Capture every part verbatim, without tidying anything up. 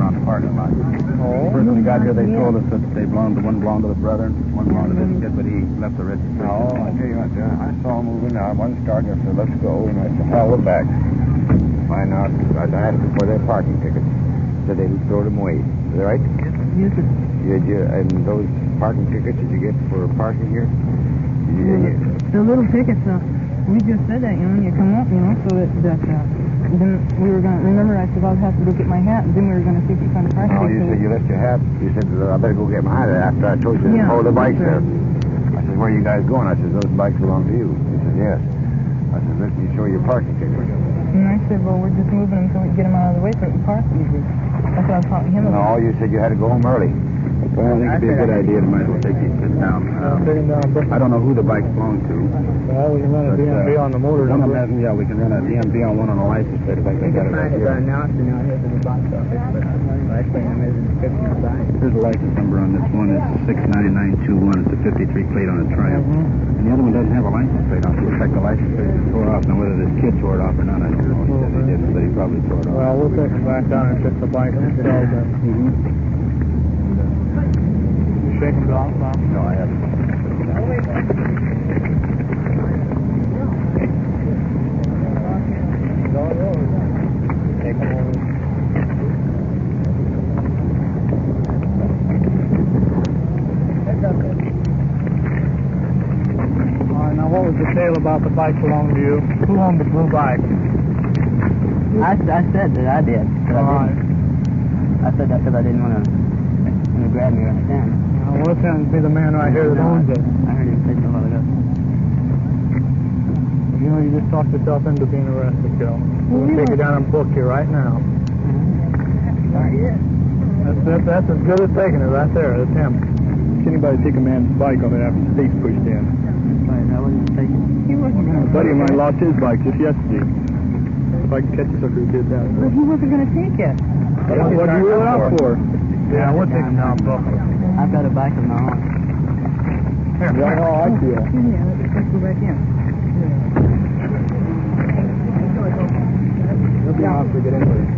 around the parking lot. Oh. First when we got here, they told us that they belonged to one belonged to the brother, one belonged to this kid, but he left the registration. No, I tell you what, uh, I saw him moving out. One started, I said, let's go, and I said, hell, we're back. Find out, I asked them for their parking tickets. Said they throw them away. Is that right? Yes, sir. Did you, and those parking tickets did you get for parking here? You, you, The little tickets, uh, we just said that, you know, when you come up, you know, so that, that uh, then we were going to, remember I said, I'll have to go get my hat, and then we were going to see if we found a parking oh, ticket. you said you left your hat. You said, I better go get my hat after I told you to Yeah, hold the bikes that's there. I said, where are you guys going? I said, those bikes belong to you. He said, yes. I said, let me show you your parking ticket. And I said, well, we're just moving them so we can get them out of the way so we can park easy. That's what I was talking to him about. No, you said you had to go home early. Well, I think it'd be a good idea to might as well take these kids down. Uh, I don't know who the bikes belong to. Well, we can run a But, D M V uh, on the motor One of number. them has, yeah, we can run a D M V on one on a license plate if I can get it right here. announcing out here to the box office, but I explained them as a description of the Here's the license number on this one. It's six nine nine two one. It's a fifty-three plate on a Triumph. Mm-hmm. And the other one doesn't have a license plate on it. Looks like the license plate is tore off. Now, whether this kid tore it off or not, I don't know. He said he didn't, but he probably tore it off. Well, we'll take them back down and check the bike themselves then. Mm-hmm. You shake them off, Bob? No, I haven't. Take them over. All right, now what was the tale about the bike belonging to you? Who owned the blue bike? I, I said that I did. But All I, right. didn't. I said that because I didn't want to want to grab me right then. Now, what sounds to be the man right here that owns it? I heard him say so a while ago. You know, you just talked yourself into being arrested, Joe. We'll take you down and book you right now. That's, that's, that's as good as taking it right there. That's him. Can anybody take a man's bike on it after the state's pushed in? Right, I wasn't taking it. He wasn't going A buddy of mine lost his bike just yesterday. If I can catch a sucker who did that. But he wasn't going to take it. What did you rule it out for? Yeah, we'll take him down, book him. I've got a bike of my own. Here, yeah, how I feel. Yeah, let's go back in. It'll be hard to get into it.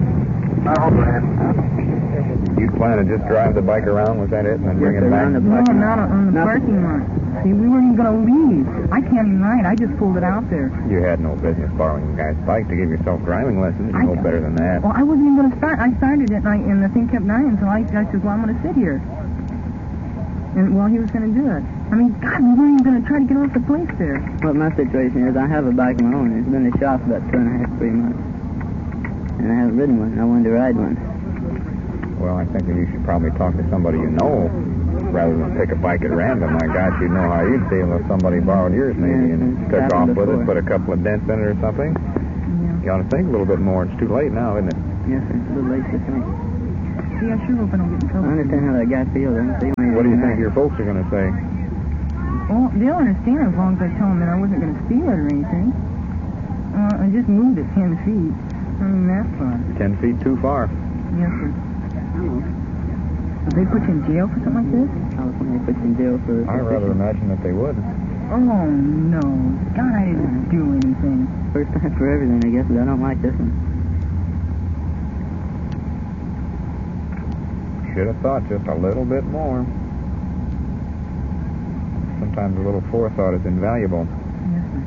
You plan to just drive the bike around, was that it, and then bring it back? No, not on the parking lot. See, we weren't even going to leave. I can't even ride. I just pulled it out there. You had no business borrowing a guy's bike to give yourself driving lessons. You I- know better than that. Well, I wasn't even going to start. I started it, and, I, and the thing kept dying, so I, I said, well, I'm going to sit here. And, well, he was going to do it. I mean, God, we weren't even going to try to get off the place there. Well, my situation is I have a bike of my own. It's been in the shop about two and a half, three months. And I haven't ridden one. I wanted to ride one. Well, I think that you should probably talk to somebody you know rather than pick a bike at random. My gosh, you'd know how you'd feel if somebody borrowed yours maybe Yeah, and it's took off happened with it, before. put a couple of dents in it or something. Yeah. You ought to think a little bit more. It's too late now, isn't it? Yes, sir. It's a little late to think. See, I sure hope I don't get in trouble. I understand how that guy feels. I see when What do you think your folks are going to say? Well, they'll understand as long as I tell them that I wasn't going to steal it or anything. Uh, I just moved it ten feet. I mean, that's fun. Ten feet too far. Yes, sir. Would they put you in jail for something like this? California puts you in jail for... I rather imagine that they would. Oh, no. God, I didn't do anything. First time for everything, I guess, but I don't like this one. Should have thought just a little bit more. Sometimes a little forethought is invaluable. Yes, sir.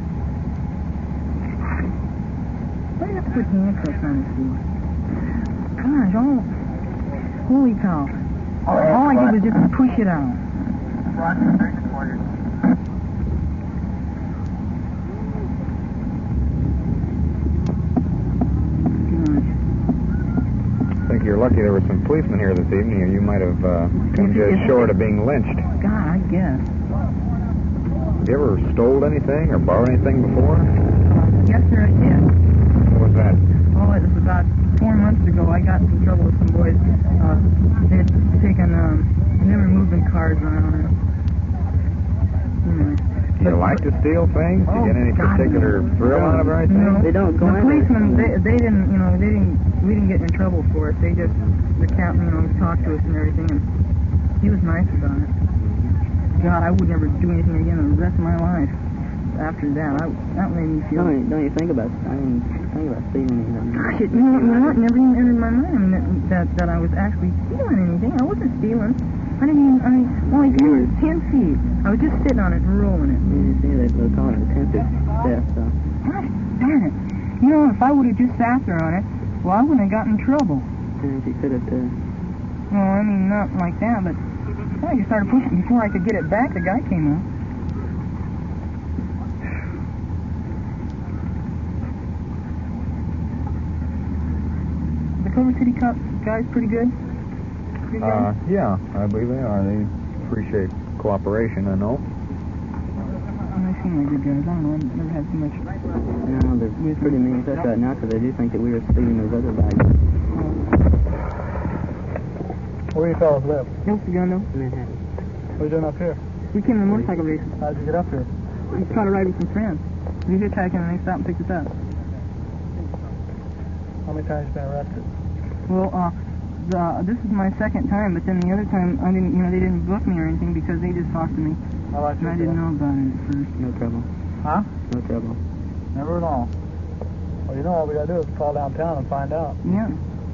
Why do you have to put handcuffs on his feet? Gosh, oh... Holy cow. All I did was just push it out. I think you're lucky there were some policemen here this evening, or you might have uh, come just short of being lynched. God, I guess. Have you ever stole anything or borrowed anything before? Yes, sir, I did. What was that? Oh, it was about four months ago. I got in some trouble with some boys. Uh, they had taken, um, they were moving cars around. And, you know. Do you like to steal things? Do you get any God, particular no. thrill out of anything? No. They don't go The policemen, they, they didn't, you know, they didn't, we didn't get in trouble for it. They just, the captain, you know, talked to us and everything, and he was nice about it. God, I would never do anything again the rest of my life. After that, I, that made me feel... Don't you, don't you think about, I mean, think about stealing anything. God, gosh, it, you know, you know what? Never even entered my mind. I mean, that, that that I was actually stealing anything. I wasn't stealing. I didn't even. I mean, well, I did ten feet. I was just sitting on it and rolling it. You see, they were calling it attempted theft. So. Gosh, darn it! You know, if I would have just sat there on it, well, I wouldn't have gotten in trouble. And she could have. Uh... Well, I mean, not like that, but well, you started pushing before I could get it back. The guy came up. Culver City Cops guys pretty good? Pretty good? Uh, yeah, I believe they are. They appreciate cooperation, I know. Well, they seem like good guys. I don't know. I've never had too much. No, they're pretty mean stuff right now because they do think that we were stealing those other bags. Where you fellas live? El Segundo. Manhattan. What are you doing up here? We came in a motorcycle race. How'd you get up here? We tried to ride with some friends. We hitchhiking and they stopped and picked us up. How many times you been arrested? Well, uh, the, this is my second time, but then the other time I didn't, you know, they didn't book me or anything because they just talked to me. How about and I didn't know about it at first. No trouble. Huh? No trouble. Never at all. Well, you know, all we gotta do is call downtown and find out. Yeah.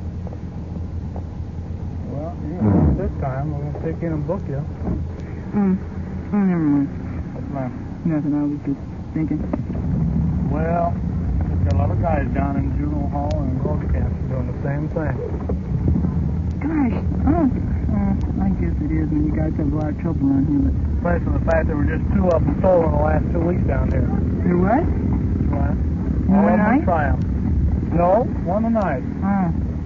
Well, you know, this time we're gonna take you in and book you. Um, oh, never mind. What's the matter? Nothing, I was just thinking. Well, there's got a lot of guys down in juvenile hall and road camps doing the same thing. Gosh, oh, uh, I guess it is when you guys have a lot of trouble around here, but... Based on the fact that we're just two of them stolen the last two weeks down here. There what? Right. One All of them night? in Triumph. No, one a night. Oh.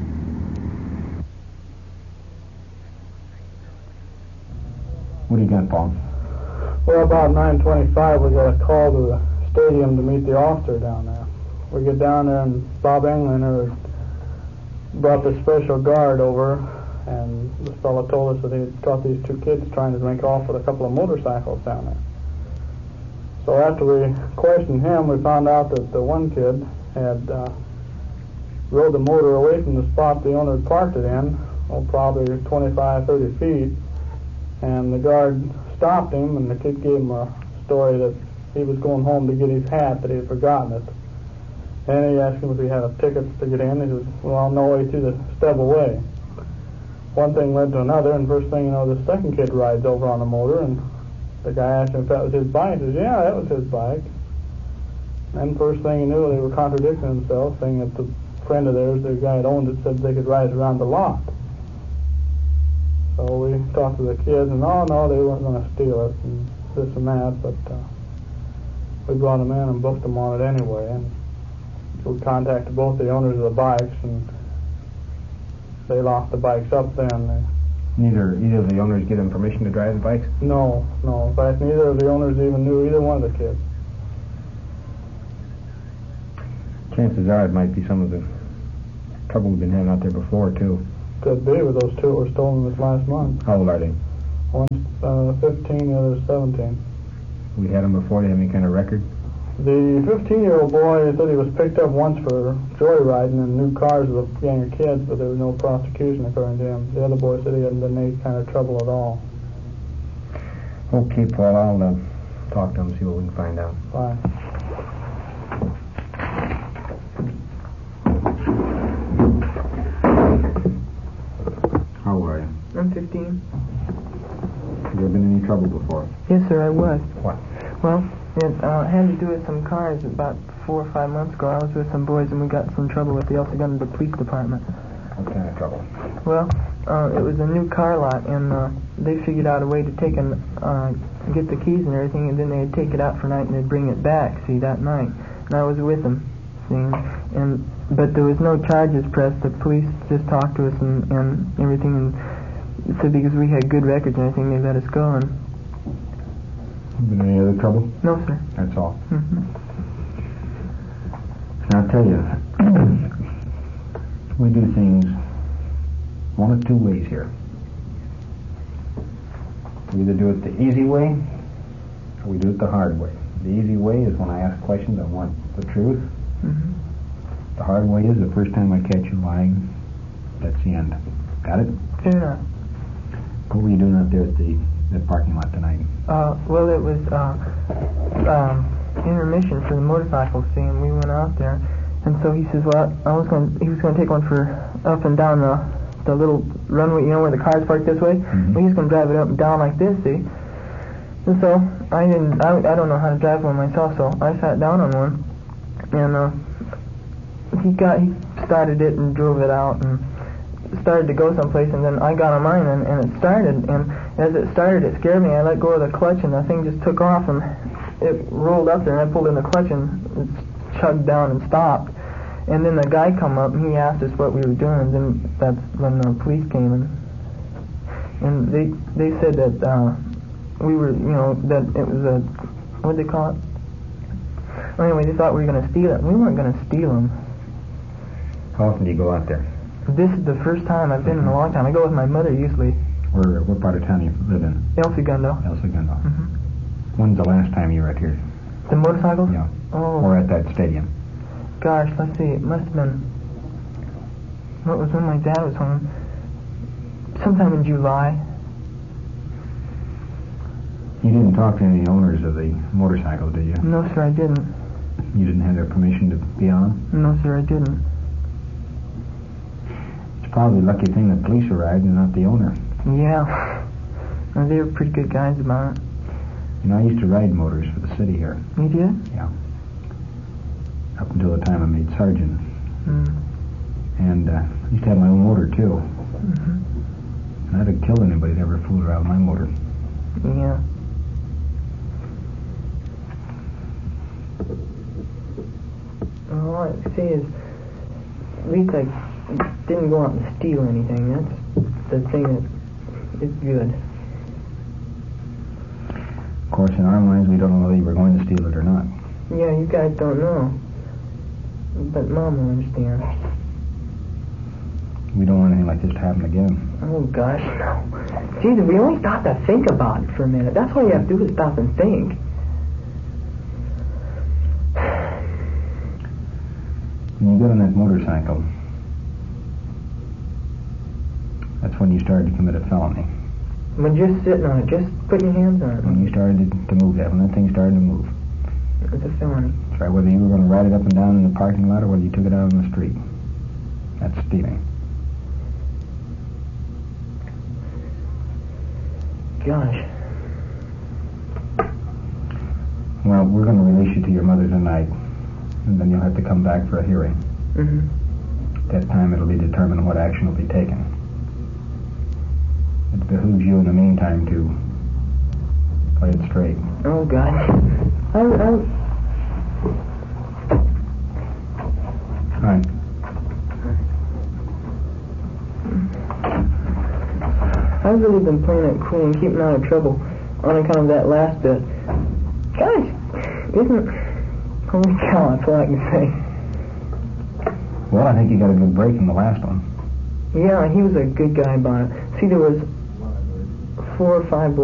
What do you got, Paul? Well, about nine twenty-five, we got a call to the stadium to meet the officer down there. We get down there, and Bob Englander brought the special guard over, and this fellow told us that he had caught these two kids trying to make off with a couple of motorcycles down there. So after we questioned him, we found out that the one kid had uh, rode the motor away from the spot the owner had parked it in, oh, probably twenty-five, thirty feet, and the guard stopped him, and the kid gave him a story that he was going home to get his hat, that he had forgotten it. And he asked him if he had a ticket to get in. He says, well, I'm no way to the stub away. One thing led to another, and first thing you know, the second kid rides over on the motor, and the guy asked him if that was his bike. He says, yeah, that was his bike. And first thing you knew, they were contradicting themselves, saying that the friend of theirs, the guy that owned it, said they could ride around the lot. So we talked to the kids, and oh, no, they weren't going to steal it, and this and that, but uh, we brought them in and booked them on it anyway, and we contacted both the owners of the bikes, and they locked the bikes up then. They, Neither either of the owners give them permission to drive the bikes? no, no. In fact, neither of the owners even knew either one of the kids. Chances are it might be some of the trouble we've been having out there before, too. Could be with those two that were stolen this last month. How old are they? One's uh, fifteen, the other's seventeen. We had them before. They have any kind of record? The fifteen-year-old boy said he was picked up once for joyriding in new cars with a gang of kids, but there was no prosecution according to him. The other boy said he hadn't been in any kind of trouble at all. Okay, Paul, I'll uh, talk to them, see what we can find out. Fine. How are you? I'm fifteen. Have there been any trouble before? Yes, sir, I was. What? Well, it uh, had to do with some cars. About four or five months ago, I was with some boys, and we got some trouble with the El Segundo Police Department. What kind of trouble? Well, uh, it was a new car lot, and uh, they figured out a way to take and uh, get the keys and everything, and then they'd take it out for night, and they'd bring it back, see, that night. And I was with them, see, and but there was no charges pressed. The police just talked to us and, and everything, and said because we had good records and everything, they let us go. And Been any other trouble? no, sir. That's all. Mm-hmm. And I'll tell you, we do things one of two ways here. We either do it the easy way, or we do it the hard way. The easy way is when I ask questions, I want the truth. Mm-hmm. The hard way is the first time I catch you lying, that's the end. Got it? Fair enough. What were you doing out there at the, the parking lot tonight? Uh, well, it was uh, um, intermission for the motorcycle scene. We went out there, And so he says, well, I was going. He was going to take one for up and down the the little runway, you know, where the cars park this way. Mm-hmm. Well, he's going to drive it up and down like this, see. And so I didn't. I, I don't know how to drive one myself, so I sat down on one, and uh, he got he started it and drove it out and started to go someplace, and then I got on mine and, and it started, and as it started, it scared me. I let go of the clutch, and the thing just took off, and it rolled up there, and I pulled in the clutch, and it chugged down and stopped. And then the guy come up, and he asked us what we were doing, and then that's when the police came, and and they they said that uh, we were, you know, that it was a, what did they call it? Well, anyway, they thought we were going to steal it. We weren't going to steal them. How often do you go out there? This is the first time I've been in a long time. I go with my mother usually. Where, what part of town do you live in? El Segundo. El Segundo. Mm-hmm. When's the last time you were out here? The motorcycles? Yeah. Oh. Or at that stadium? Gosh, let's see. It must have been, what was when my dad was home? Sometime in July. You didn't talk to any owners of the motorcycles, did you? No, sir, I didn't. You didn't have their permission to be on? No, sir, I didn't. It's probably a lucky thing the police arrived and not the owner. Yeah. Well, they were pretty good guys about it. You know, I used to ride motors for the city here. You did? Yeah. Up until the time I made sergeant. Mm. And uh, I used to have my own motor, too. Mm-hmm. And I'd have killed anybody that ever fooled around with my motor. Yeah. All I say is, at least I didn't go out and steal anything. That's the thing that is good. Of course, in our minds, we don't know whether you were going to steal it or not. Yeah, you guys don't know. But Mom will understand. We don't want anything like this to happen again. Oh, gosh, no. See, we only stop to think about it for a minute. That's all you have to do is stop and think. When you got on that motorcycle, that's when you started to commit a felony. When just sitting on it, just putting your hands on it. When you started to move that, when that thing started to move. It's a felony. That's right, whether you were going to ride it up and down in the parking lot or whether you took it out on the street. That's stealing. Gosh. Well, we're going to release you to your mother tonight, and then you'll have to come back for a hearing. Mm-hmm. At that time, it'll be determined what action will be taken. It behooves you in the meantime to play it straight. Oh, God. I, I... Right. I've really been playing it cool and keeping out of trouble on account of that last bit. Gosh, isn't... Holy cow, that's all I can say. Well, I think you got a good break in the last one. Yeah, he was a good guy about it. See, there was four or five boys.